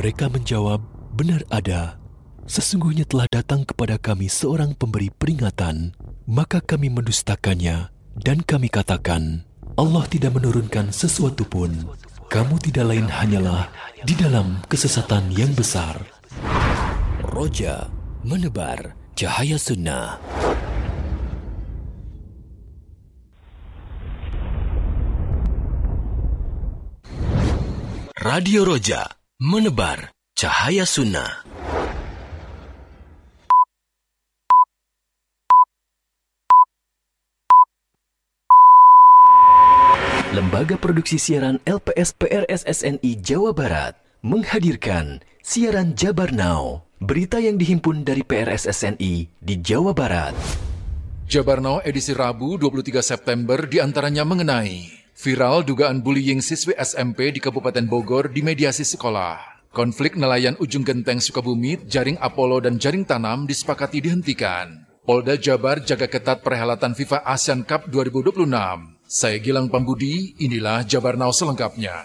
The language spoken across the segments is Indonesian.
Mereka menjawab, benar ada. Sesungguhnya telah datang kepada kami seorang pemberi peringatan, maka kami mendustakannya dan kami katakan, Allah tidak menurunkan sesuatu pun. Kamu tidak lain hanyalah di dalam kesesatan yang besar. Roja menebar cahaya sunnah. Radio Roja menebar cahaya sunnah. Lembaga Produksi Siaran LPS PRSSNI Jawa Barat menghadirkan siaran Jabar Now, berita yang dihimpun dari PRSSNI di Jawa Barat. Jabar Now edisi Rabu 23 September diantaranya mengenai viral dugaan bullying siswi SMP di Kabupaten Bogor di mediasi sekolah. Konflik nelayan ujung genteng Sukabumi, jaring Apollo dan jaring tanam disepakati dihentikan. Polda Jabar jaga ketat perhelatan FIFA Asian Cup 2026. Saya Gilang Pambudi, inilah Jabar Now selengkapnya.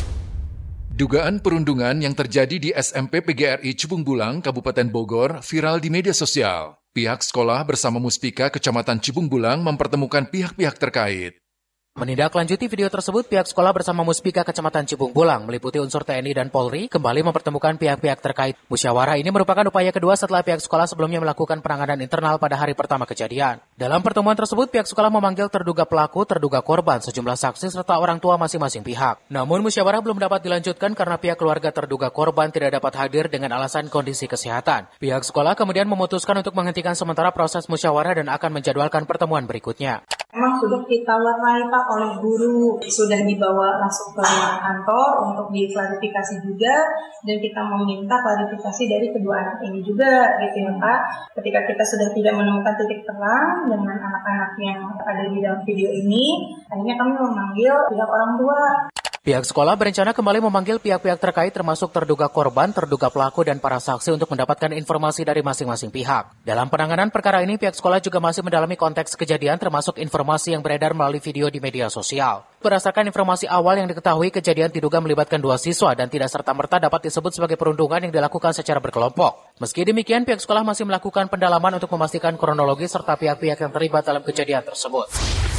Dugaan perundungan yang terjadi di SMP PGRI Cibung Bulang, Kabupaten Bogor, viral di media sosial. Pihak sekolah bersama Muspika Kecamatan Cibung Bulang mempertemukan pihak-pihak terkait. Menindaklanjuti video tersebut, pihak sekolah bersama Muspika Kecamatan Cibung Bulang meliputi unsur TNI dan Polri kembali mempertemukan pihak-pihak terkait. Musyawarah ini merupakan upaya kedua setelah pihak sekolah sebelumnya melakukan penanganan internal pada hari pertama kejadian. Dalam pertemuan tersebut, pihak sekolah memanggil terduga pelaku, terduga korban, sejumlah saksi serta orang tua masing-masing pihak. Namun musyawarah belum dapat dilanjutkan karena pihak keluarga terduga korban tidak dapat hadir dengan alasan kondisi kesehatan. Pihak sekolah kemudian memutuskan untuk menghentikan sementara proses musyawarah dan akan menjadwalkan pertemuan berikutnya. Memang sudah kita warnai Pak oleh guru, sudah dibawa langsung ke ruang kantor untuk diklarifikasi juga, dan kita meminta klarifikasi dari kedua anak ini juga gitu ya Pak. Ketika kita sudah tidak menemukan titik terang dengan anak-anak yang ada di dalam video ini, akhirnya kami memanggil pihak orang tua. Pihak sekolah berencana kembali memanggil pihak-pihak terkait termasuk terduga korban, terduga pelaku, dan para saksi untuk mendapatkan informasi dari masing-masing pihak. Dalam penanganan perkara ini, pihak sekolah juga masih mendalami konteks kejadian termasuk informasi yang beredar melalui video di media sosial. Berdasarkan informasi awal yang diketahui, kejadian diduga melibatkan 2 siswa dan tidak serta-merta dapat disebut sebagai perundungan yang dilakukan secara berkelompok. Meski demikian, pihak sekolah masih melakukan pendalaman untuk memastikan kronologi serta pihak-pihak yang terlibat dalam kejadian tersebut.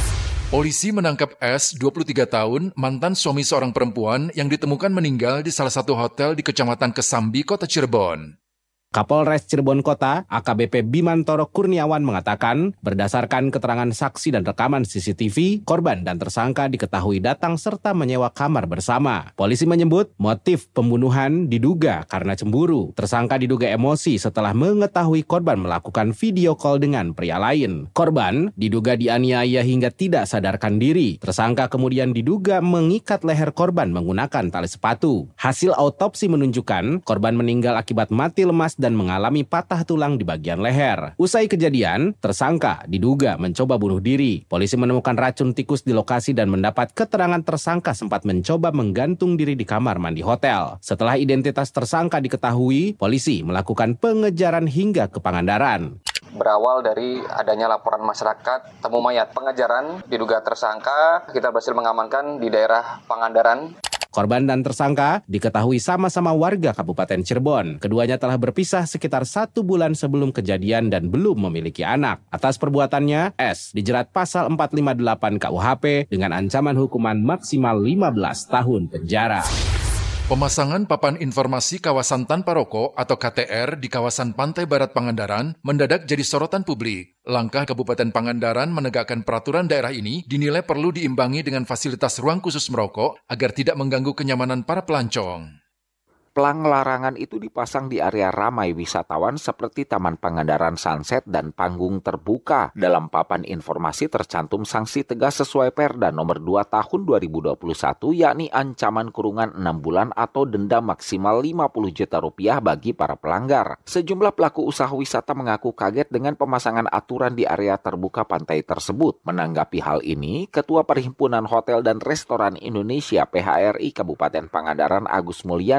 Polisi menangkap S, 23 tahun, mantan suami seorang perempuan yang ditemukan meninggal di salah satu hotel di Kecamatan Kesambi, Kota Cirebon. Kapolres Cirebon Kota, AKBP Bimantoro Kurniawan mengatakan, berdasarkan keterangan saksi dan rekaman CCTV, korban dan tersangka diketahui datang serta menyewa kamar bersama. Polisi menyebut motif pembunuhan diduga karena cemburu. Tersangka diduga emosi setelah mengetahui korban melakukan video call dengan pria lain. Korban diduga dianiaya hingga tidak sadarkan diri. Tersangka kemudian diduga mengikat leher korban menggunakan tali sepatu. Hasil autopsi menunjukkan korban meninggal akibat mati lemas dan mengalami patah tulang di bagian leher. Usai kejadian, tersangka diduga mencoba bunuh diri. Polisi menemukan racun tikus di lokasi dan mendapat keterangan tersangka sempat mencoba menggantung diri di kamar mandi hotel. Setelah identitas tersangka diketahui, polisi melakukan pengejaran hingga ke Pangandaran. Berawal dari adanya laporan masyarakat temu mayat. Pengejaran diduga tersangka, kita berhasil mengamankan di daerah Pangandaran. Korban dan tersangka diketahui sama-sama warga Kabupaten Cirebon. Keduanya telah berpisah sekitar 1 bulan sebelum kejadian dan belum memiliki anak. Atas perbuatannya, S dijerat pasal 458 KUHP dengan ancaman hukuman maksimal 15 tahun penjara. Pemasangan papan informasi kawasan tanpa rokok atau KTR di kawasan Pantai Barat Pangandaran mendadak jadi sorotan publik. Langkah Kabupaten Pangandaran menegakkan peraturan daerah ini dinilai perlu diimbangi dengan fasilitas ruang khusus merokok agar tidak mengganggu kenyamanan para pelancong. Pelang larangan itu dipasang di area ramai wisatawan seperti Taman Pangandaran Sunset dan panggung terbuka. Dalam papan informasi tercantum sanksi tegas sesuai Perda nomor 2 tahun 2021 yakni ancaman kurungan 6 bulan atau denda maksimal 50 juta rupiah bagi para pelanggar. Sejumlah pelaku usaha wisata mengaku kaget dengan pemasangan aturan di area terbuka pantai tersebut. Menanggapi hal ini, Ketua Perhimpunan Hotel dan Restoran Indonesia PHRI Kabupaten Pangandaran Agus Mulyana menyatakan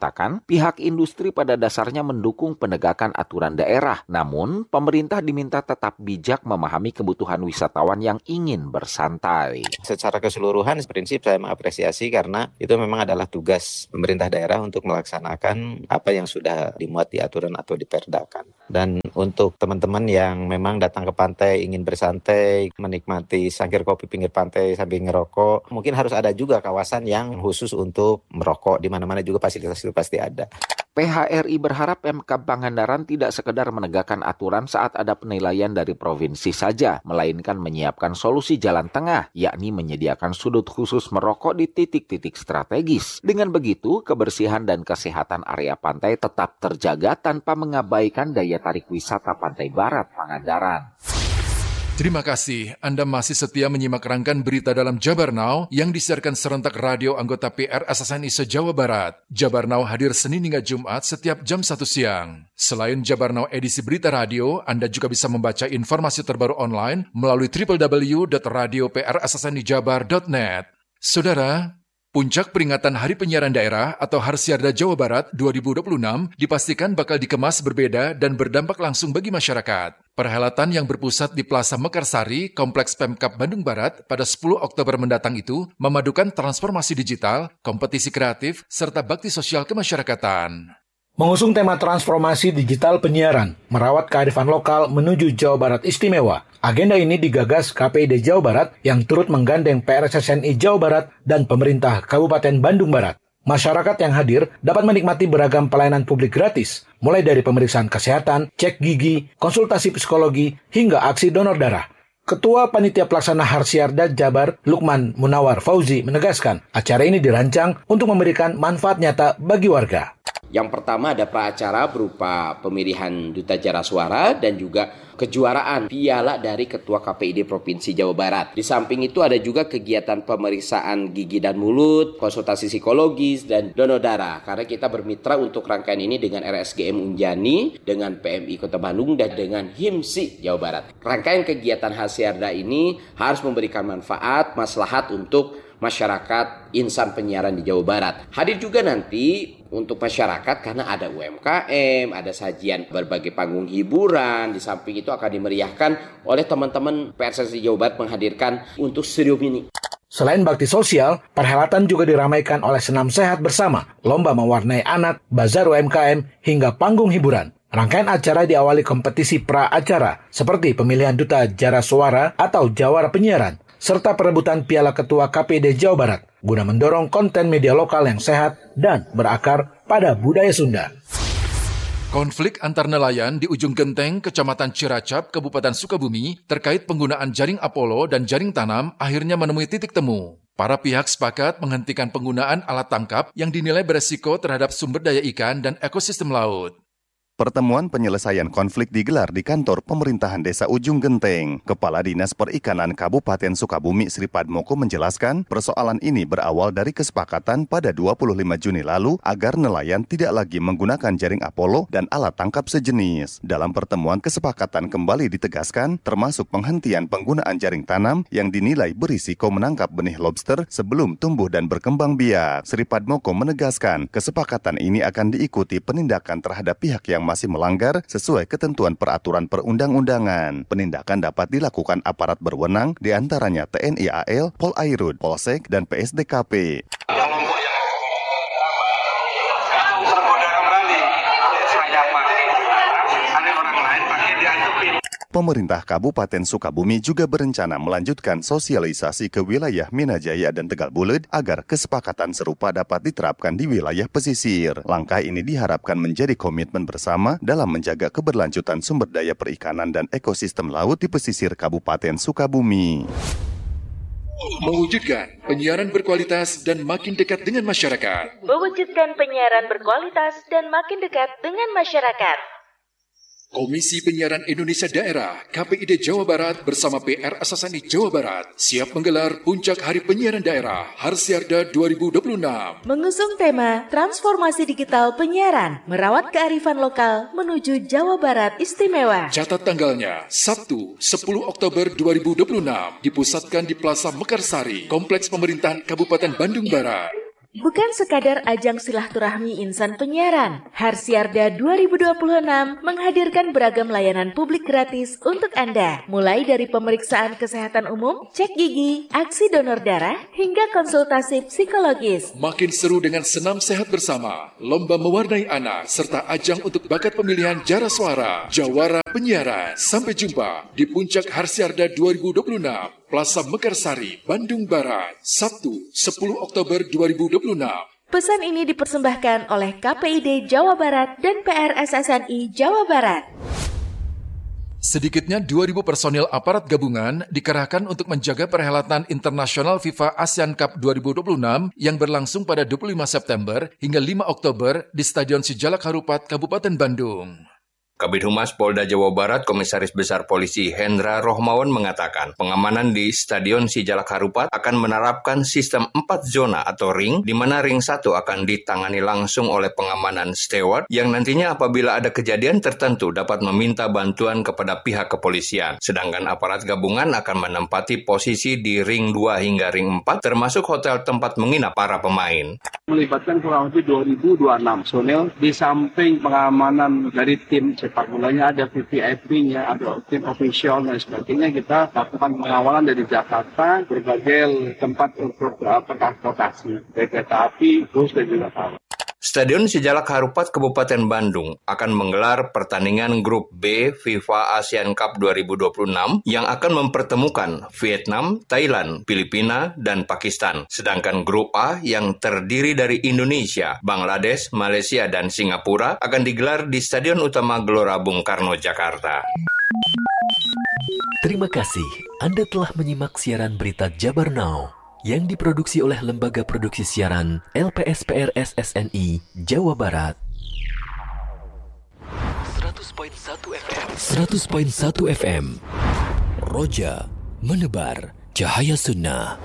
mengatakan pihak industri pada dasarnya mendukung penegakan aturan daerah. Namun, pemerintah diminta tetap bijak memahami kebutuhan wisatawan yang ingin bersantai. Secara keseluruhan, prinsip saya mengapresiasi karena itu memang adalah tugas pemerintah daerah untuk melaksanakan apa yang sudah dimuat di aturan atau diperdakan. Dan untuk teman-teman yang memang datang ke pantai ingin bersantai, menikmati cangkir kopi pinggir pantai sambil ngerokok, mungkin harus ada juga kawasan yang khusus untuk merokok, di mana-mana juga fasilitas itu pasti ada. PHRI berharap Pemkab Pangandaran tidak sekedar menegakkan aturan saat ada penilaian dari provinsi saja, melainkan menyiapkan solusi jalan tengah, yakni menyediakan sudut khusus merokok di titik-titik strategis. Dengan begitu, kebersihan dan kesehatan area pantai tetap terjaga tanpa mengabaikan daya tarik wisata Pantai Barat Pangandaran. Terima kasih Anda masih setia menyimak rangkaian berita dalam Jabar Now yang disiarkan serentak radio anggota PRSSNI se-Jawa Barat. Jabar Now hadir Senin hingga Jumat setiap jam 1 siang. Selain Jabar Now edisi berita radio, Anda juga bisa membaca informasi terbaru online melalui www.radioprssnijabar.net. Saudara, puncak peringatan Hari Penyiaran Daerah atau Harsiarda Jawa Barat 2026 dipastikan bakal dikemas berbeda dan berdampak langsung bagi masyarakat. Perhelatan yang berpusat di Plaza Mekarsari, Kompleks Pemkab Bandung Barat pada 10 Oktober mendatang itu memadukan transformasi digital, kompetisi kreatif, serta bakti sosial kemasyarakatan. Mengusung tema transformasi digital penyiaran, merawat kearifan lokal menuju Jawa Barat Istimewa. Agenda ini digagas KPID Jawa Barat yang turut menggandeng PRSSNI Jawa Barat dan pemerintah Kabupaten Bandung Barat. Masyarakat yang hadir dapat menikmati beragam pelayanan publik gratis, mulai dari pemeriksaan kesehatan, cek gigi, konsultasi psikologi, hingga aksi donor darah. Ketua Panitia Pelaksana Harsiarda Jabar, Lukman Munawar Fauzi, menegaskan acara ini dirancang untuk memberikan manfaat nyata bagi warga. Yang pertama ada praacara berupa pemilihan duta jara suara dan juga kejuaraan piala dari Ketua KPID Provinsi Jawa Barat. Di samping itu ada juga kegiatan pemeriksaan gigi dan mulut, konsultasi psikologis, dan donor darah. Karena kita bermitra untuk rangkaian ini dengan RSGM Unjani, dengan PMI Kota Bandung, dan dengan HIMSI Jawa Barat. Rangkaian kegiatan Harsiarda ini harus memberikan manfaat, maslahat untuk masyarakat insan penyiaran di Jawa Barat. Hadir juga nanti untuk masyarakat karena ada UMKM, ada sajian berbagai panggung hiburan. Di samping itu akan dimeriahkan oleh teman-teman PRSSNI Jawa Barat menghadirkan untuk Studio Mini. Selain bakti sosial, perhelatan juga diramaikan oleh senam sehat bersama, lomba mewarnai anak, bazar UMKM, hingga panggung hiburan. Rangkaian acara diawali kompetisi pra-acara, seperti pemilihan duta jara suara atau jawara penyiaran, serta perebutan piala Ketua KPID Jawa Barat, guna mendorong konten media lokal yang sehat dan berakar pada budaya Sunda. Konflik antar nelayan di ujung genteng Kecamatan Ciracap, Kabupaten Sukabumi terkait penggunaan jaring Apollo dan jaring tanam akhirnya menemui titik temu. Para pihak sepakat menghentikan penggunaan alat tangkap yang dinilai beresiko terhadap sumber daya ikan dan ekosistem laut. Pertemuan penyelesaian konflik digelar di kantor pemerintahan Desa Ujung Genteng. Kepala Dinas Perikanan Kabupaten Sukabumi Sri Padmoko menjelaskan persoalan ini berawal dari kesepakatan pada 25 Juni lalu agar nelayan tidak lagi menggunakan jaring Apollo dan alat tangkap sejenis. Dalam pertemuan kesepakatan kembali ditegaskan termasuk penghentian penggunaan jaring tanam yang dinilai berisiko menangkap benih lobster sebelum tumbuh dan berkembang biak. Sri Padmoko menegaskan kesepakatan ini akan diikuti penindakan terhadap pihak yang masih melanggar sesuai ketentuan peraturan perundang-undangan. Penindakan dapat dilakukan aparat berwenang, diantaranya TNI AL, Polairut, Polsek, dan PSDKP. Kelompok yang tergoda kembali, saya pakai, ada orang lain pakai diantepin. Pemerintah Kabupaten Sukabumi juga berencana melanjutkan sosialisasi ke wilayah Minajaya dan Tegal Bulet agar kesepakatan serupa dapat diterapkan di wilayah pesisir. Langkah ini diharapkan menjadi komitmen bersama dalam menjaga keberlanjutan sumber daya perikanan dan ekosistem laut di pesisir Kabupaten Sukabumi. Mewujudkan penyiaran berkualitas dan makin dekat dengan masyarakat. Mewujudkan penyiaran berkualitas dan makin dekat dengan masyarakat. Komisi Penyiaran Indonesia Daerah KPID Jawa Barat bersama PRSSNI Jawa Barat siap menggelar Puncak Hari Penyiaran Daerah Harsiarda 2026. Mengusung tema Transformasi Digital Penyiaran, merawat kearifan lokal menuju Jawa Barat Istimewa. Catat tanggalnya, Sabtu 10 Oktober 2026, dipusatkan di Plaza Mekarsari, Kompleks Pemerintahan Kabupaten Bandung Barat. Bukan sekadar ajang silaturahmi insan penyiaran, Harsiarda 2026 menghadirkan beragam layanan publik gratis untuk Anda. Mulai dari pemeriksaan kesehatan umum, cek gigi, aksi donor darah, hingga konsultasi psikologis. Makin seru dengan senam sehat bersama, lomba mewarnai anak, serta ajang untuk bakat pemilihan Jara Suara, Jawara Penyiaran. Sampai jumpa di Puncak Harsiarda 2026. Plaza Mekarsari, Bandung Barat, Sabtu 10 Oktober 2026. Pesan ini dipersembahkan oleh KPID Jawa Barat dan PRSSNI Jawa Barat. Sedikitnya 2.000 personil aparat gabungan dikerahkan untuk menjaga perhelatan internasional FIFA ASEAN Cup 2026 yang berlangsung pada 25 September hingga 5 Oktober di Stadion Sijalak Harupat, Kabupaten Bandung. Kabid Humas Polda Jawa Barat, Komisaris Besar Polisi Hendra Rohmawan mengatakan pengamanan di Stadion Sijalak Harupat akan menerapkan sistem 4 zona atau ring, di mana ring 1 akan ditangani langsung oleh pengamanan steward yang nantinya apabila ada kejadian tertentu dapat meminta bantuan kepada pihak kepolisian. Sedangkan aparat gabungan akan menempati posisi di ring 2 hingga ring 4 termasuk hotel tempat menginap para pemain. Melibatkan kurang lebih 2.026 personel di samping pengamanan dari tim sepak bolanya, ada VVIP-nya, ada tim official dan sebagainya. Kita lakukan pengawalan dari Jakarta, berbagai tempat untuk transportasi, baik kereta api, bus dan juga kapal. Stadion Sijalak Harupat Kabupaten Bandung akan menggelar pertandingan Grup B FIFA ASEAN Cup 2026 yang akan mempertemukan Vietnam, Thailand, Filipina, dan Pakistan. Sedangkan Grup A yang terdiri dari Indonesia, Bangladesh, Malaysia, dan Singapura akan digelar di Stadion Utama Gelora Bung Karno, Jakarta. Terima kasih Anda telah menyimak siaran berita Jabar Now yang diproduksi oleh Lembaga Produksi Siaran LPSPR SSNI Jawa Barat. 100.1 FM Roja menebar cahaya sunnah.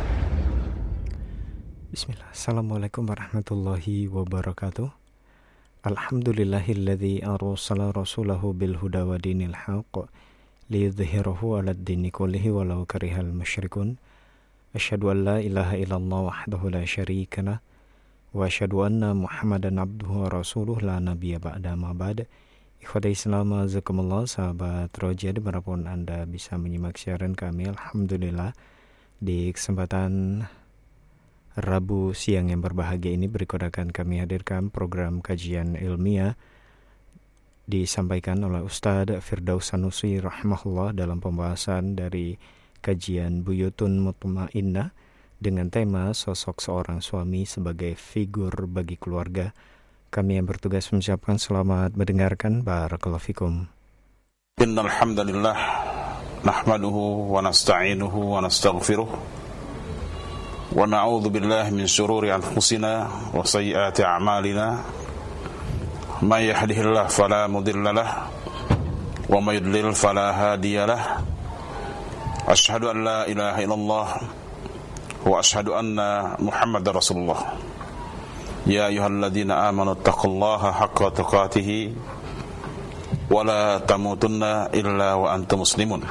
Bismillah. Assalamualaikum warahmatullahi wabarakatuh. Alhamdulillahilladzi arsala rasulahu bil huda wa dinil haqq liyudhhirahu 'alad dini kullihi walau karihal musyrikun. Asyhadu an la ilaha illallah wahdahu la syarika lah wa asyhadu anna Muhammadan abduhu wa rasuluh la nabiyya ba'da ma ba'd. Ikhwatai Islam, azakumullah, sahabat Roja, dimanapun Anda bisa menyimak siaran kami, alhamdulillah di kesempatan Rabu siang yang berbahagia ini berikut akan kami hadirkan program kajian ilmiah disampaikan oleh Ustadz Firdaus Sanusi rahimahullah dalam pembahasan dari kajian Buyutun Mutmainnah dengan tema sosok seorang suami sebagai figur bagi keluarga. Kami yang bertugas mengucapkan selamat mendengarkan. Barakallahu fikum. Innal hamdalillah nahmaduhu wa nasta'inuhu wa nastaghfiruh wa na'udzu billahi min shururi anfusina wa sayyiati a'malina. May yahdihillahu fala mudilla lahu wa may yudlil fala hadiya lahu. Asyhadu an la ilaha illallah wa asyhadu anna Muhammadar Rasulullah. Ya ayyuhalladzina amanu taqullaha haqqa tuqatih wa la tamutunna illa wa antum muslimun.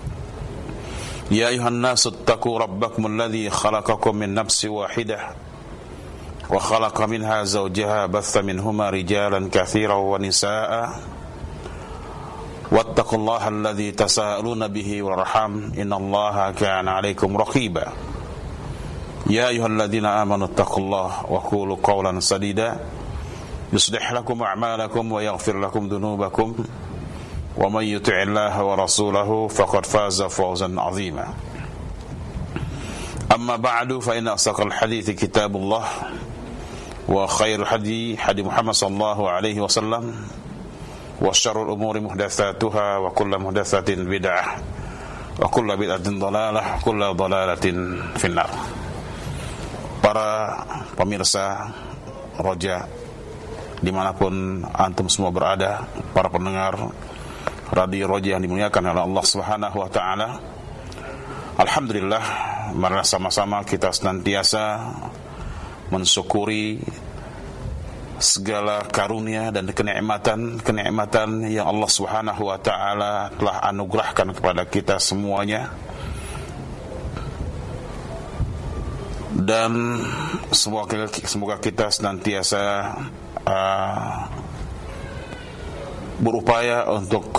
Ya ayyuhan nasu taqu rabbakum alladzi khalaqakum min nafsin wahidah wa khalaqa minha zawjaha batha minhuma rijalan katsiran wa nisaa'a. Wattaqullaha alladzi tasaaluna bihi wal arham innallaha kana 'alaikum raqiba. Ya ayyuhalladzina amanu taqullaha wa qulu qawlan sadida yuslih lakum a'malakum wa yaghfir lakum dhunubakum wa may yuti'illaha wa rasulahu faqad faza fawzan 'azima. Amma ba'du fa inna asdaqal hadithi kitabullah wa khairul hadi Muhammad sallallahu alaihi wasallam wa syarrul umuri muhdatsatuha wa kullu muhdatsatin bid'ah wa kullu bid'atin dhalalah wa kullu dhalalatin finnar. Para pemirsa Roja dimanapun antum semua berada, para pendengar Radio Roja yang dimuliakan oleh Allah Subhanahu wa taala, alhamdulillah, mari sama-sama kita senantiasa mensyukuri segala karunia dan kenikmatan yang Allah Subhanahu wa taala telah anugerahkan kepada kita semuanya. Dan semoga kita senantiasa berupaya untuk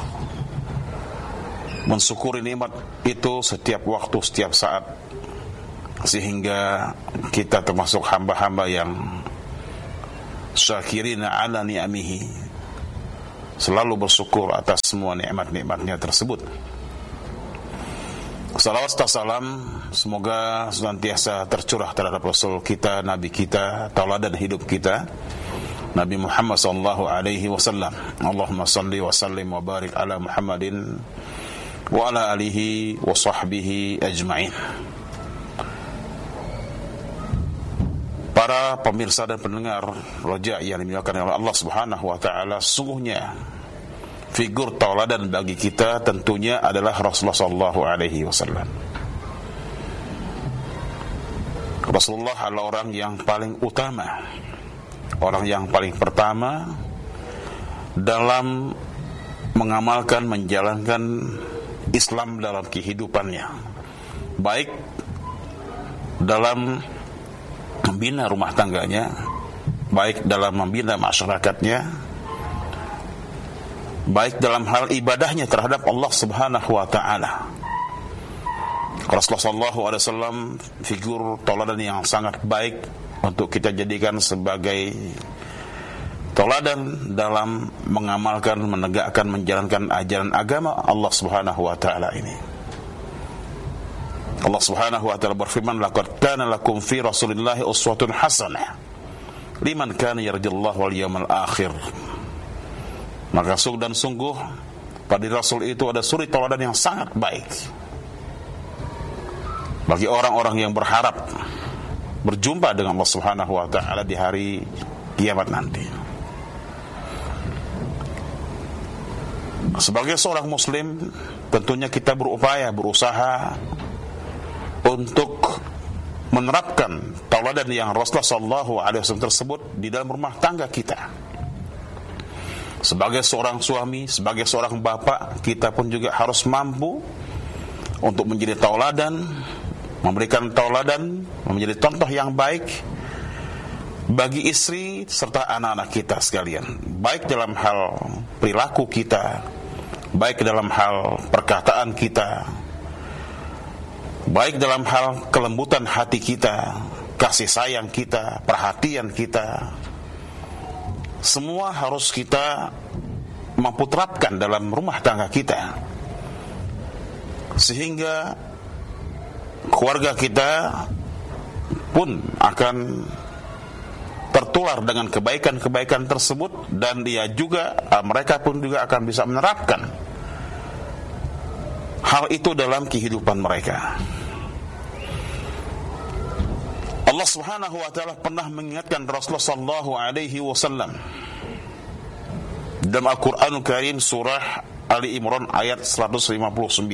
mensyukuri nikmat itu setiap waktu, setiap saat, sehingga kita termasuk hamba-hamba yang syakirina ala ni'amihi, selalu bersyukur atas semua nikmat-nikmatnya tersebut. Salawat serta salam semoga senantiasa tercurah terhadap Rasul kita, Nabi kita, tauladan hidup kita, Nabi Muhammad sallallahu alaihi wasallam. Allahumma salli wa sallim wa barik ala Muhammadin wa ala alihi wa sahbihi ajma'in. Para pemirsa dan pendengar Roja yang dimuliakan oleh Allah Subhanahu wa taala, sungguhnya figur tauladan bagi kita tentunya adalah Rasulullah sallallahu alaihi wasallam. Rasulullah adalah orang yang paling utama, orang yang paling pertama dalam mengamalkan, menjalankan Islam dalam kehidupannya, baik dalam membina rumah tangganya, baik dalam membina masyarakatnya, baik dalam hal ibadahnya terhadap Allah Subhanahu wa taala. Rasulullah sallallahu alaihi wasallam figur tauladan yang sangat baik untuk kita jadikan sebagai tauladan dalam mengamalkan, menegakkan, menjalankan ajaran agama Allah Subhanahu wa taala ini. Allah Subhanahu wa taala berfirman, laqad kana lakum fi Rasulillahi uswatun hasanah liman kana yarjullaha wal yawmal akhir. Maka sungguh pada Rasul itu ada suri tauladan yang sangat baik bagi orang-orang yang berharap berjumpa dengan Allah Subhanahu wa taala di hari kiamat nanti. Sebagai seorang muslim, tentunya kita berusaha untuk menerapkan tauladan yang Rasulullah sallallahu alaihi wasallam tersebut di dalam rumah tangga kita. Sebagai seorang suami, sebagai seorang bapak, kita pun juga harus mampu untuk menjadi tauladan, memberikan tauladan, menjadi contoh yang baik bagi istri serta anak-anak kita sekalian, baik dalam hal perilaku kita, baik dalam hal perkataan kita, baik dalam hal kelembutan hati kita, kasih sayang kita, perhatian kita. Semua harus kita mampu terapkan dalam rumah tangga kita, sehingga keluarga kita pun akan tertular dengan kebaikan-kebaikan tersebut, dan mereka pun juga akan bisa menerapkan hal itu dalam kehidupan mereka. Allah Subhanahu wa taala pernah mengingatkan Rasulullah sallallahu alaihi wasallam dalam Al-Qur'anul Karim surah Ali Imran ayat 159.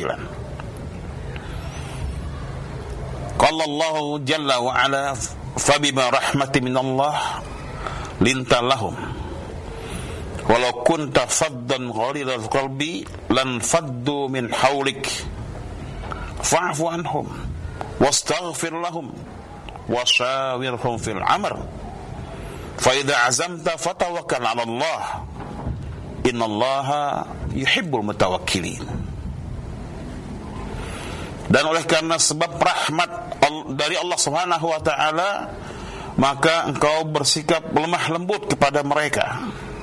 Qala Allah jalla wa ala fabima rahmatin minallah linta lahum walau kunta faddan ghalidhal qalbi lan faddu min hawlik fa'fu anhum wastaghfir lahum wasyawirhum fil amr fa idza azamta fatawakkal 'ala Allah innallaha yuhibbul mutawakkilin. Dan oleh karena sebab rahmat dari Allah Subhanahu wa taala, maka engkau bersikap lemah lembut kepada mereka.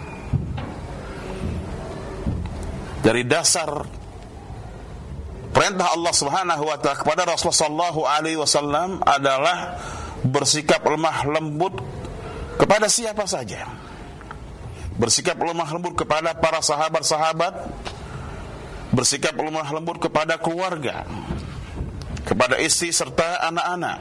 Dari dasar perintah Allah Subhanahu wa taala kepada Rasulullah sallallahu alaihi wasallam adalah bersikap lemah lembut kepada siapa saja. Bersikap lemah lembut kepada para sahabat-sahabat, bersikap lemah lembut kepada keluarga, kepada istri serta anak-anak.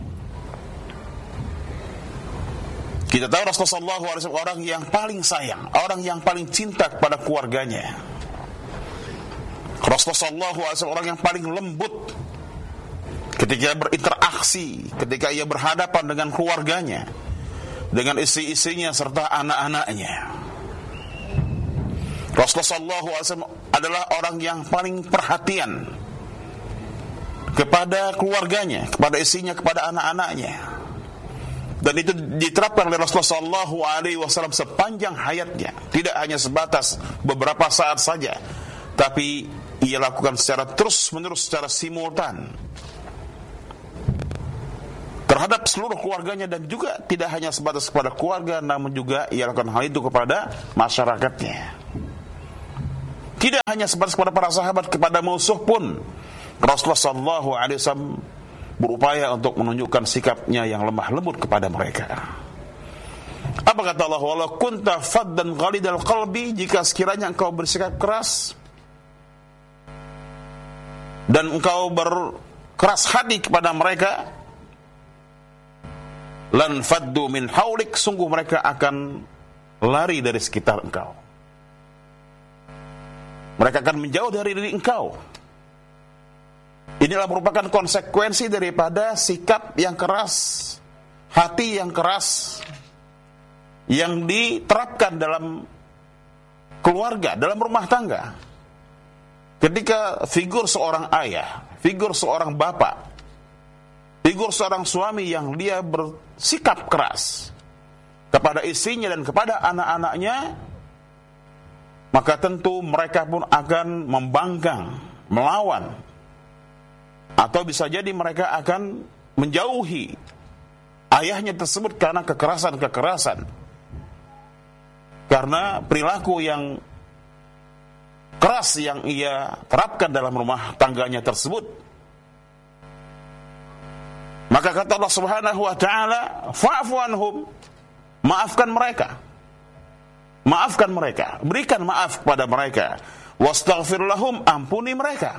Kita tahu Rasulullah sallallahu alaihi wasallam orang yang paling sayang, orang yang paling cinta kepada keluarganya. Rasulullah sallallahu alaihi wasallam orang yang paling lembut ketika berinteraksi, ketika ia berhadapan dengan keluarganya, dengan istri-istrinya serta anak-anaknya. Rasulullah sallallahu alaihi wasallam adalah orang yang paling perhatian kepada keluarganya, kepada istrinya, kepada anak-anaknya. Dan itu diterapkan oleh Rasulullah SAW sepanjang hayatnya. Tidak hanya sebatas beberapa saat saja, tapi ia lakukan secara terus-menerus, secara simultan terhadap seluruh keluarganya, dan juga tidak hanya sebatas kepada keluarga, namun juga ia lakukan hal itu kepada masyarakatnya. Tidak hanya sebatas kepada para sahabat, kepada musuh pun Rasulullah SAW berupaya untuk menunjukkan sikapnya yang lemah lembut kepada mereka. Apa kata Allah? Walau kunta faddan ghalidal qalbi, jika sekiranya engkau bersikap keras dan engkau berkeras hati kepada mereka, lan faddu min haulik, sungguh mereka akan lari dari sekitar engkau. Mereka akan menjauh dari diri engkau. Inilah merupakan konsekuensi daripada sikap yang keras, hati yang keras, yang diterapkan dalam keluarga, dalam rumah tangga. Ketika figur seorang ayah, figur seorang bapak, figur seorang suami yang dia bersikap keras kepada istrinya dan kepada anak-anaknya, maka tentu mereka pun akan membangkang, melawan, atau bisa jadi mereka akan menjauhi ayahnya tersebut karena kekerasan-kekerasan, karena perilaku yang keras yang ia terapkan dalam rumah tangganya tersebut. Maka kata Allah Subhanahu wa taala, fa'fu anhum, maafkan mereka. Maafkan mereka, berikan maaf kepada mereka. Wastaghfir lahum, ampuni mereka.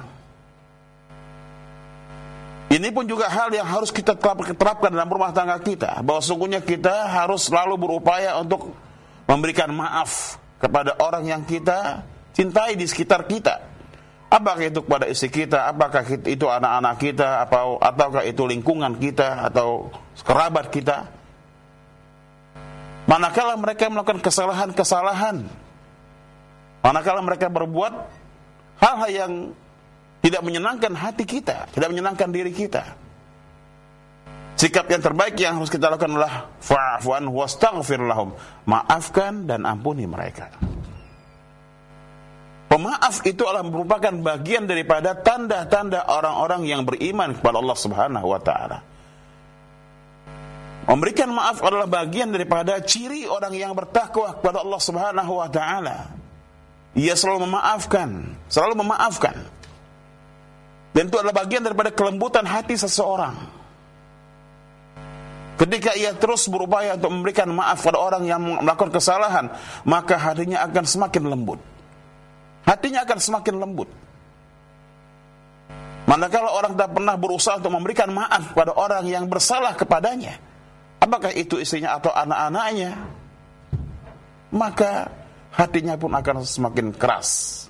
Ini pun juga hal yang harus kita terapkan dalam rumah tangga kita, bahwa sungguhnya kita harus selalu berupaya untuk memberikan maaf kepada orang yang kita cintai di sekitar kita. Apakah itu kepada istri kita, apakah itu anak-anak kita, ataukah itu lingkungan kita atau kerabat kita. Manakala mereka melakukan kesalahan-kesalahan, manakala mereka berbuat hal-hal yang tidak menyenangkan hati kita, tidak menyenangkan diri kita, sikap yang terbaik yang harus kita lakukan adalah fa'fu anhum wastaghfir lahum, maafkan dan ampuni mereka. Pemaaf itu adalah merupakan bagian daripada tanda-tanda orang-orang yang beriman kepada Allah Subhanahu wa taala. Memberikan maaf adalah bagian daripada ciri orang yang bertakwa kepada Allah Subhanahu wa taala. Ia selalu memaafkan, selalu memaafkan. Dan itu adalah bagian daripada kelembutan hati seseorang. Ketika ia terus berupaya untuk memberikan maaf pada orang yang melakukan kesalahan, maka hatinya akan semakin lembut. Hatinya akan semakin lembut. Manakala orang tak pernah berusaha untuk memberikan maaf kepada orang yang bersalah kepadanya, apakah itu istrinya atau anak-anaknya, maka hatinya pun akan semakin keras.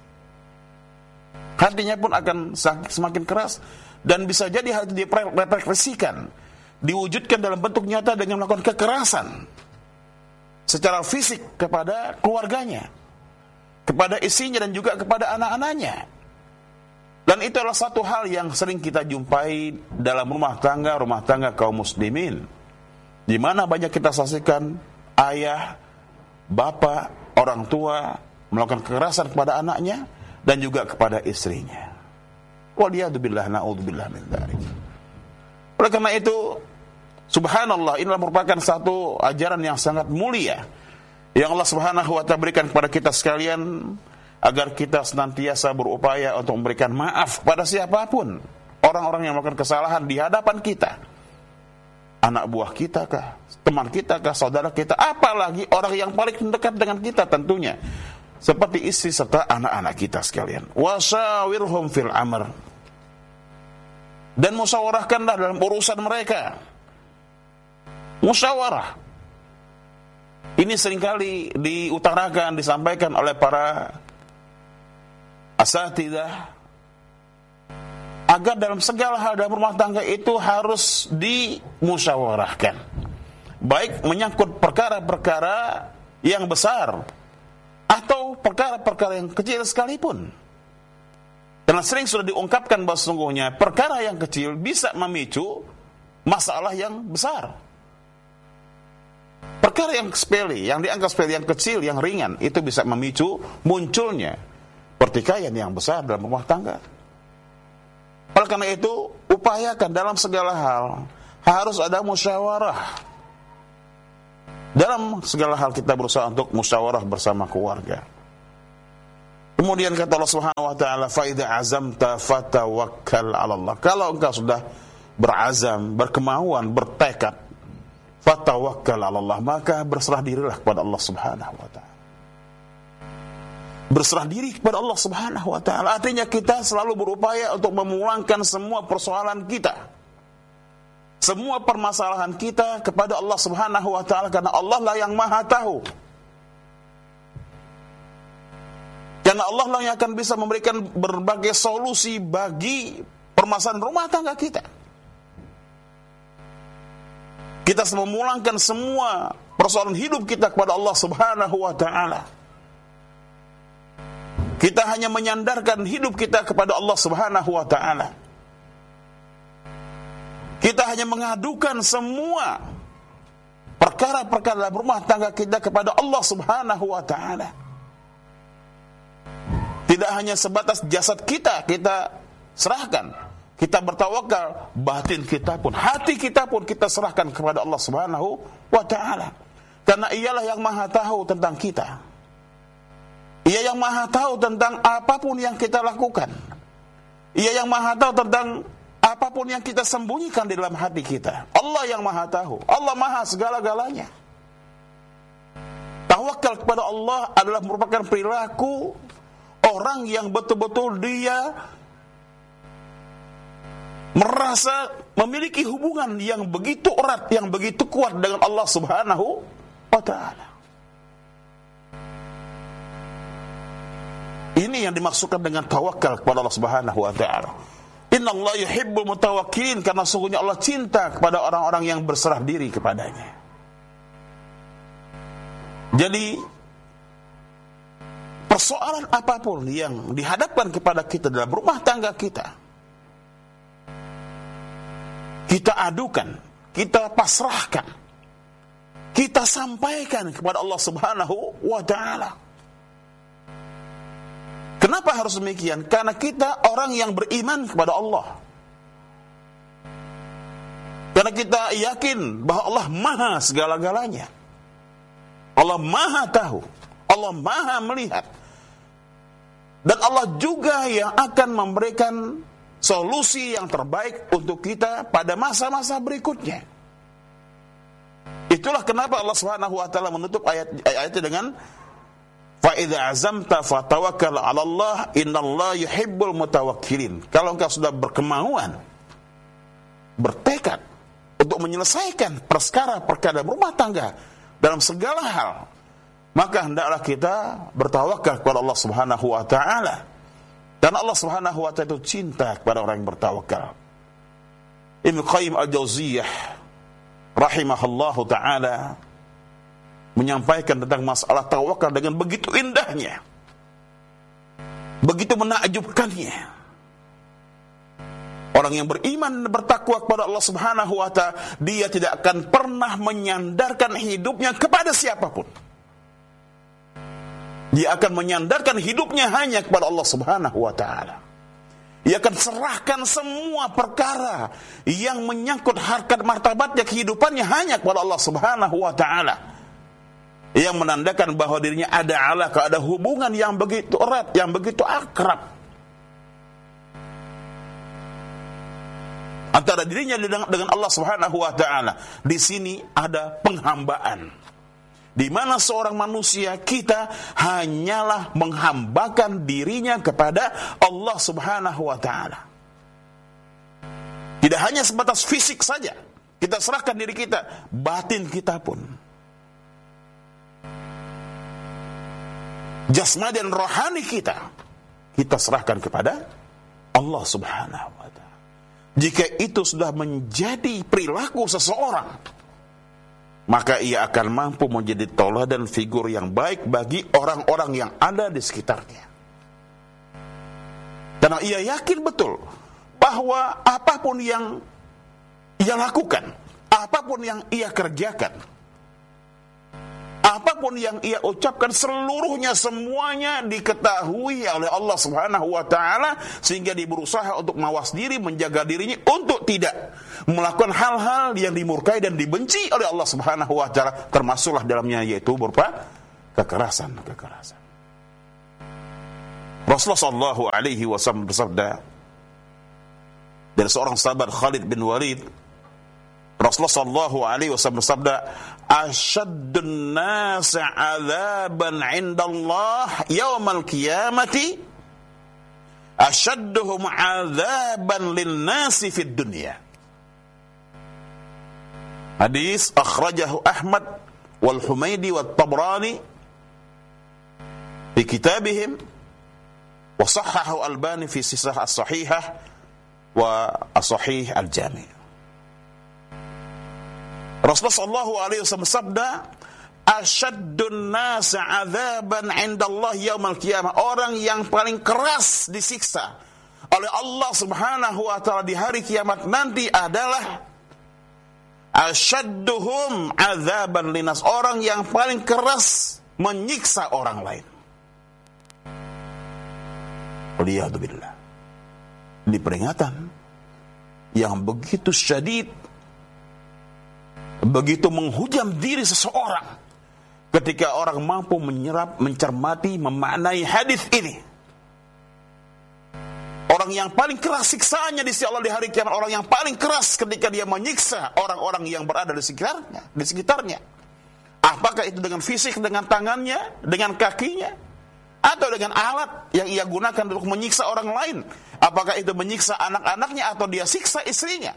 Hatinya pun akan semakin keras, dan bisa jadi hal itu direfleksikan, diwujudkan dalam bentuk nyata dengan melakukan kekerasan secara fisik kepada keluarganya, kepada istrinya dan juga kepada anak-anaknya. Dan itu adalah satu hal yang sering kita jumpai dalam rumah tangga kaum muslimin, di mana banyak kita saksikan ayah, bapak, orang tua melakukan kekerasan kepada anaknya dan juga kepada istrinya. Waliyadzubillah, na'udzubillah min dzalik. Oleh karena itu, subhanallah, inilah merupakan satu ajaran yang sangat mulia yang Allah Subhanahu wa taala berikan kepada kita sekalian, agar kita senantiasa berupaya untuk memberikan maaf pada siapapun, orang-orang yang melakukan kesalahan di hadapan kita. Anak buah kita kah, teman kita kah, saudara kita, apalagi orang yang paling dekat dengan kita tentunya, seperti istri serta anak-anak kita sekalian. Wasawirhum fil amr, dan musyawarahkanlah dalam urusan mereka. Musyawarah ini seringkali diutarakan, disampaikan oleh para asatidzah, agar dalam segala hal dalam rumah tangga itu harus dimusyawarahkan, baik menyangkut perkara-perkara yang besar atau perkara-perkara yang kecil sekalipun. Karena Karena sering sudah diungkapkan bahwa sesungguhnya perkara yang kecil bisa memicu masalah yang besar. Perkara yang sepele, yang dianggap sepele, yang kecil, yang ringan, itu bisa memicu munculnya pertikaian yang besar dalam rumah tangga. Oleh karena itu, upayakan dalam segala hal harus ada musyawarah. Dalam segala hal kita berusaha untuk musyawarah bersama keluarga. Kemudian kata Allah Subhanahu wa taala, fa idza azamta fatawakkal 'ala Allah. Kalau engkau sudah berazam, berkemauan, bertekad, fatawakkal 'ala Allah, maka berserah dirilah kepada Allah Subhanahu wa taala. Berserah diri kepada Allah Subhanahu wa taala artinya kita selalu berupaya untuk memulangkan semua persoalan kita, semua permasalahan kita kepada Allah Subhanahu wa taala, karena Allah lah yang Maha tahu. Karena Allah lah yang akan bisa memberikan berbagai solusi bagi permasalahan rumah tangga kita. Kita memulangkan semua persoalan hidup kita kepada Allah Subhanahu wa taala. Kita hanya menyandarkan hidup kita kepada Allah Subhanahu wa taala. Kita hanya mengadukan semua perkara-perkara dalam rumah tangga kita kepada Allah Subhanahu wa taala. Tidak hanya sebatas jasad kita serahkan, kita bertawakal, batin kita pun, hati kita pun kita serahkan kepada Allah Subhanahu wa taala. Karena Ialah yang Maha tahu tentang kita. Ia yang Maha tahu tentang apapun yang kita lakukan. Ia yang Maha tahu tentang apapun yang kita sembunyikan di dalam hati kita. Allah yang Maha tahu. Allah Maha segala-galanya. Tawakal kepada Allah adalah merupakan perilaku orang yang betul-betul dia merasa memiliki hubungan yang begitu erat, yang begitu kuat dengan Allah Subhanahu wa ta'ala. Ini yang dimaksudkan dengan tawakal kepada Allah Subhanahu wa ta'ala. Innallaha yuhibbul mutawakkilin, karena sungguhnya Allah cinta kepada orang-orang yang berserah diri kepadanya. Jadi persoalan apapun yang dihadapkan kepada kita dalam rumah tangga kita, kita adukan, kita pasrahkan, kita sampaikan kepada Allah Subhanahu wa ta'ala. Kenapa harus demikian? Karena kita orang yang beriman kepada Allah. Karena kita yakin bahwa Allah Maha segala-galanya. Allah Maha tahu, Allah Maha melihat. Dan Allah juga yang akan memberikan solusi yang terbaik untuk kita pada masa-masa berikutnya. Itulah kenapa Allah Subhanahu wa taala menutup ayat-ayatnya dengan fa idza azamta fatawakkal 'ala Allah innallaha yuhibbul mutawakkilin. Kalau engkau sudah berkemauan, bertekad untuk menyelesaikan perkara-perkara rumah tangga dalam segala hal, maka hendaklah kita bertawakal kepada Allah Subhanahu wa taala. Dan Allah Subhanahu wa taala itu cinta kepada orang yang bertawakal. Ibnu Qayyim al-Jauziyah rahimahullahu taala menyampaikan tentang masalah tawakal dengan begitu indahnya, begitu menakjubkannya. Orang yang beriman bertakwa kepada Allah Subhanahu wa ta'ala, dia tidak akan pernah menyandarkan hidupnya kepada siapapun. Dia akan menyandarkan hidupnya hanya kepada Allah Subhanahu wa ta'ala. Ia akan serahkan semua perkara yang menyangkut harkat martabatnya, kehidupannya hanya kepada Allah Subhanahu wa ta'ala. Yang menandakan bahwa dirinya ada alaqah, ada hubungan yang begitu erat, yang begitu akrab antara dirinya dengan Allah Subhanahu wa taala. Di sini ada penghambaan, di mana seorang manusia kita hanyalah menghambakan dirinya kepada Allah Subhanahu wa taala. Tidak hanya sebatas fisik saja kita serahkan diri kita, batin kita pun, jasmani dan rohani kita serahkan kepada Allah Subhanahu wa taala. Jika itu sudah menjadi perilaku seseorang, maka ia akan mampu menjadi tauladan figur yang baik bagi orang-orang yang ada di sekitarnya. Karena ia yakin betul bahwa apapun yang ia lakukan, apapun yang ia kerjakan, apapun yang ia ucapkan, semuanya diketahui oleh Allah Subhanahu wa taala, sehingga dia berusaha untuk mawas diri, menjaga dirinya untuk tidak melakukan hal-hal yang dimurkai dan dibenci oleh Allah Subhanahu wa taala, termasuklah dalamnya yaitu berupa kekerasan. Rasulullah sallallahu alaihi wasallam bersabda dari seorang sahabat Khalid bin Walid, Rasulullah sallallahu alaihi wasallam bersabda, "Ashaddun nas 'adzaban 'indallah yaumal qiyamati ashadduhum 'adzaban lin-nasi fid dunya." Hadis akhrajahu Ahmad wal Humaidi wat Tabrani fi kitabihim wa sahhahu Albani fi Sisah as-Sahihah wa as-Sahih al-Jami'. Rasulullah sallallahu alaihi wasallam sabda, "Ashaddun nas 'adzaban 'indallahi yaumal qiyamah." Orang yang paling keras disiksa oleh Allah Subhanahu wa taala di hari kiamat nanti adalah ashadduhum 'adzaban linas, orang yang paling keras menyiksa orang lain. Waliyadzubillah. Ini peringatan yang begitu syadid, begitu menghujam diri seseorang ketika orang mampu menyerap, mencermati, memaknai hadis ini. Orang yang paling keras siksaannya di sisi Allah di hari kiamat, orang yang paling keras ketika dia menyiksa orang-orang yang berada di sekitarnya. Apakah itu dengan fisik, dengan tangannya, dengan kakinya, atau dengan alat yang ia gunakan untuk menyiksa orang lain? Apakah itu menyiksa anak-anaknya, atau dia siksa istrinya,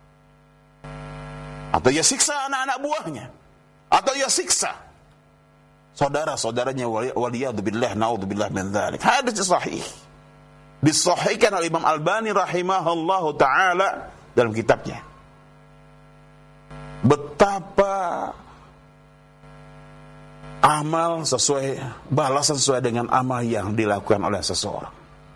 atau ia siksa anak-anak buahnya, atau ia siksa saudara-saudaranya, waliyadzubillah, naudzubillah min dzalik. Hadis sahih disahihkan oleh Imam Albani rahimahullahu taala dalam kitabnya. Betapa amal sesuai, balasan sesuai dengan amal yang dilakukan oleh seseorang.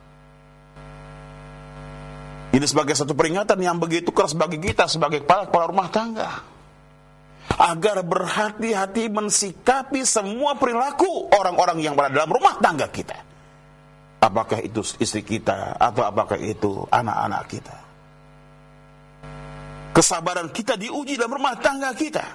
Ini sebagai satu peringatan yang begitu keras bagi kita sebagai kepala rumah tangga, agar berhati-hati mensikapi semua perilaku orang-orang yang berada dalam rumah tangga kita. Apakah itu istri kita, atau apakah itu anak-anak kita. Kesabaran kita diuji dalam rumah tangga kita.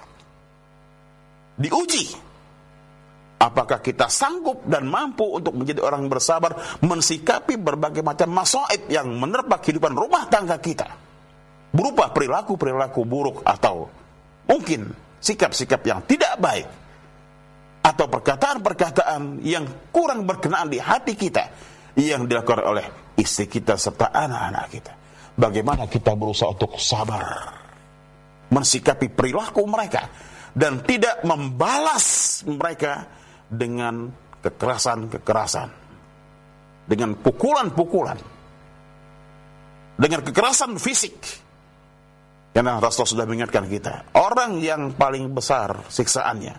Diuji. Apakah kita sanggup dan mampu untuk menjadi orang yang bersabar, mensikapi berbagai macam masaib yang menerpa kehidupan rumah tangga kita, berupa perilaku-perilaku buruk, atau mungkin sikap-sikap yang tidak baik, atau perkataan-perkataan yang kurang berkenaan di hati kita yang dilakukan oleh istri kita serta anak-anak kita. Bagaimana kita berusaha untuk sabar mensikapi perilaku mereka dan tidak membalas mereka dengan kekerasan-kekerasan, dengan pukulan-pukulan, dengan kekerasan fisik. Karena Rasul sudah mengingatkan kita, orang yang paling besar siksaannya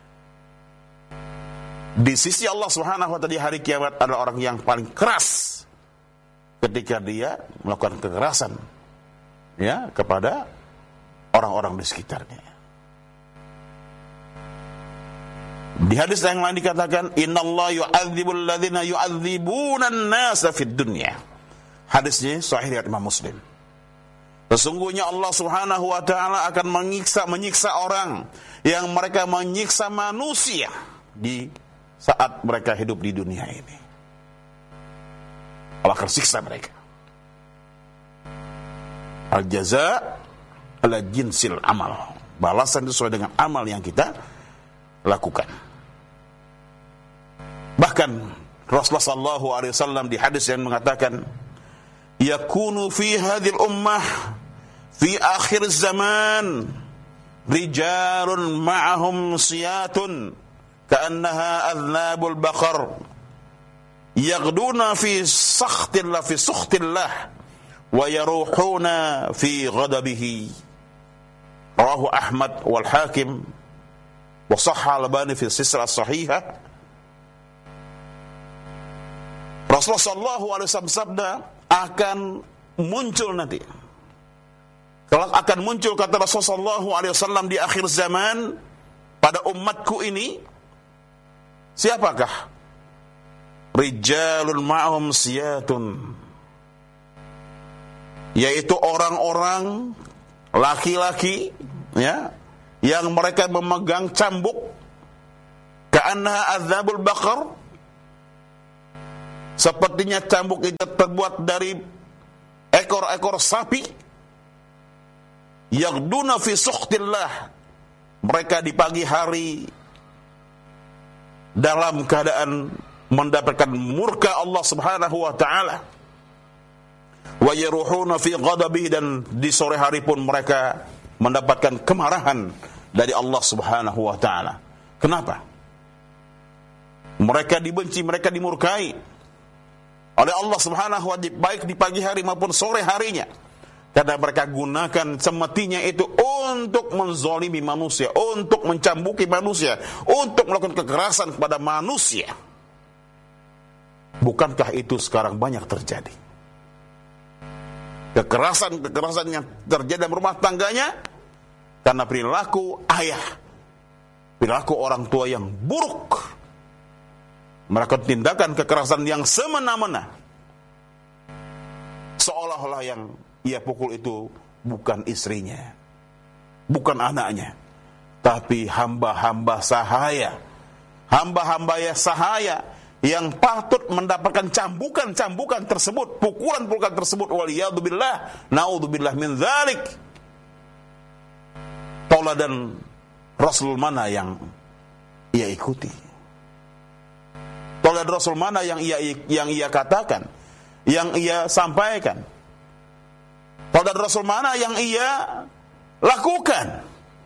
di sisi Allah Subhanahu wa taala di hari kiamat adalah orang yang paling keras ketika dia melakukan kekerasan kepada orang-orang di sekitarnya. Di hadis yang lain dikatakan, "Innallaha yu'adzibul ladzina yu'adzibuna an-nasa fid dunya." Hadisnya sahih riwayat Imam Muslim. Sesungguhnya Allah Subhanahu wa taala akan menyiksa orang yang mereka menyiksa manusia di saat mereka hidup di dunia ini. Allah akan siksa mereka. Al-jaza' ala jinsil amal. Balasan sesuai dengan amal yang kita lakukan. Bahkan Rasulullah sallallahu alaihi wasallam di hadis yang mengatakan, yakunu fi hadhil ummah fi akhir zaman rijalun ma'ahum siyatun ka'annaha adnabul baqar yaghduna fi sakhtillah fi sukhtillah wa yaruhuna fi ghadabihi. Rawahu Ahmad wal Hakim wa sahha Albani fi Sisr as-Sahihah. Rasulullah SAW sabda akan muncul nanti. Kalau akan muncul, kata Rasulullah SAW di akhir zaman pada umatku ini, siapakah? Rijalun ma'hum siyatun, yaitu orang-orang laki-laki ya yang mereka memegang cambuk ka'annaha adzabul baqar, sepertinya cambuk itu terbuat dari ekor-ekor sapi. Yaghduna fi sukhtillah, mereka di pagi hari dalam keadaan mendapatkan murka Allah Subhanahu wa taala. Wa yaruhuna fi ghadabihi, dan di sore hari pun mereka mendapatkan kemarahan dari Allah Subhanahu wa taala. Kenapa? Mereka dibenci, mereka dimurkai oleh Allah Subhanahu wa taala baik di pagi hari maupun sore harinya, karena mereka gunakan semestinya itu untuk menzalimi manusia, untuk mencambuki manusia, untuk melakukan kekerasan kepada manusia. Bukankah itu sekarang banyak terjadi? Kekerasan-kekerasan yang terjadi dalam rumah tangganya karena perilaku ayah, perilaku orang tua yang buruk, melakukan tindakan kekerasan yang semena-mena, seolah-olah yang ia pukul itu bukan istrinya, bukan anaknya, tapi hamba-hamba sahaya, hamba-hamba ya sahaya yang patut mendapatkan cambukan-cambukan tersebut, pukulan-pukulan tersebut. Waliyadzubillah, naudzubillah min dzalik. Tauladan Rasul mana yang ia ikuti? Tauladan Rasul mana yang ia katakan, yang ia sampaikan? Tauladan Rasul mana yang ia lakukan?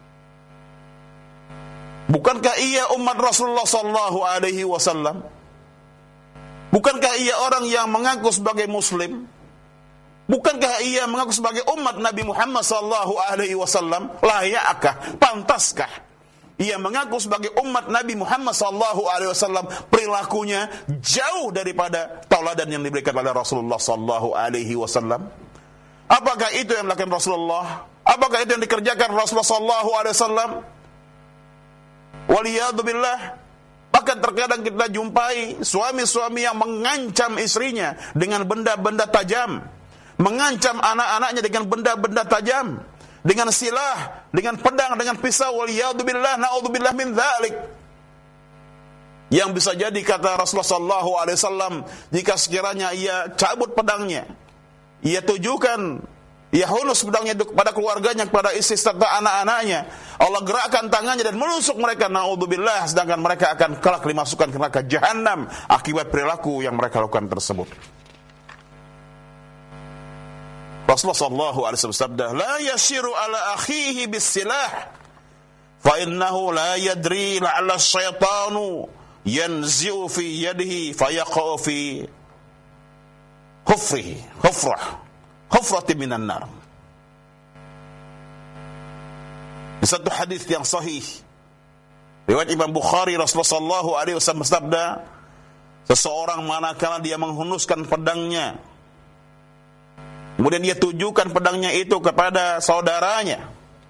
Bukankah ia umat Rasulullah sallallahu alaihi wasallam? Bukankah ia orang yang mengaku sebagai muslim? Bukankah ia mengaku sebagai umat Nabi Muhammad sallallahu alaihi wasallam? Layakkah, pantaskah ia mengaku sebagai umat Nabi Muhammad sallallahu alaihi wasallam, perilakunya jauh daripada tauladan yang diberikan oleh Rasulullah sallallahu alaihi wasallam? Apakah itu yang dilakukan Rasulullah? Apakah itu yang dikerjakan Rasulullah sallallahu alaihi wasallam? Waliyadzubillah. Bahkan terkadang kita jumpai suami-suami yang mengancam istrinya dengan benda-benda tajam, mengancam anak-anaknya dengan benda-benda tajam, dengan silah, dengan pedang, dengan pisau. Waliyadzubillah, naudzubillah min dzalik. Yang bisa jadi, kata Rasulullah sallallahu alaihi wasallam, jika sekiranya ia cabut pedangnya, ia tujukan, ia hulus pedangnya kepada keluarganya, kepada istri serta anak-anaknya, Allah gerakkan tangannya dan menusuk mereka, naudzubillah, sedangkan mereka akan kelak dimasukkan ke neraka jahanam akibat perilaku yang mereka lakukan tersebut. Rasulullah sallallahu alaihi wasallam bersabda, la yashiru ala akhihi bis-silah fa innahu la yadri la'alla asyaitanu yanzi'u fi yadihi fayaqa'u fi hufrati minan nar. Di satu hadis yang sahih riwayat Imam Bukhari, Rasulullah sallallahu alaihi wasallam bersabda, seseorang manakala dia menghunuskan pedangnya, kemudian dia tujukan pedangnya itu kepada saudaranya,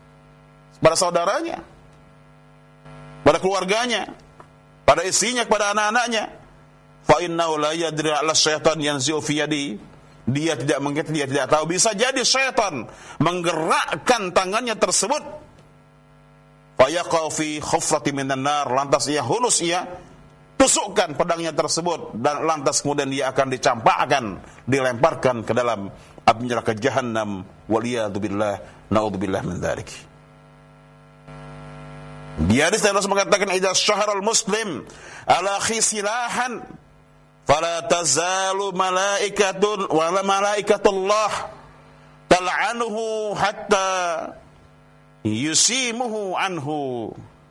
pada keluarganya, pada istrinya, kepada anak-anaknya, fa innahu la yadri ala syaitan yanzi'u fi yadi, dia tidak mengerti, dia tidak tahu, bisa jadi syaitan menggerakkan tangannya tersebut, fayaqau fi khufrati minan nar, lantas ia hunus, ia tusukkan pedangnya tersebut, dan lantas kemudian dia akan dicampakkan, dilemparkan ke dalam api neraka jahanam. Waliyadzubillah, naudzubillah min dzalik. Di hadis Rasul mengatakan, idza syaharal muslim ala khisilahan fala tazalu malaikatun wala malaikatullah tal'anuhu hatta yusimuhu anhu.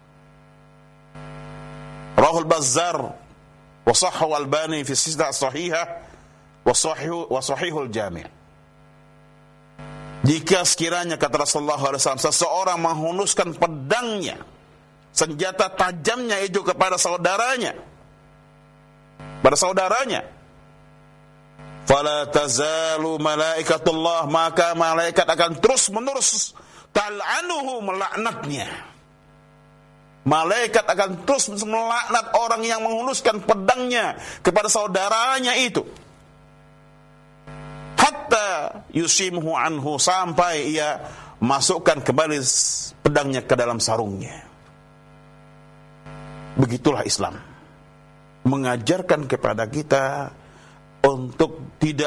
Rahul Bazzar wa sahhahu Albani fi silsilah sahihah wa sahihul jami'. Jika sekiranya, kata Rasulullah SAW, seseorang menghunuskan pedangnya, senjata tajamnya itu kepada saudaranya, fala tazalu malaikatullah, maka malaikat akan terus-menerus tal'anuhu, melaknatnya. Malaikat akan terus melaknat orang yang menghunuskan pedangnya kepada saudaranya itu. Hatta yusimhu anhu, sampai ia masukkan kembali pedangnya ke dalam sarungnya. Begitulah Islam mengajarkan kepada kita untuk tidak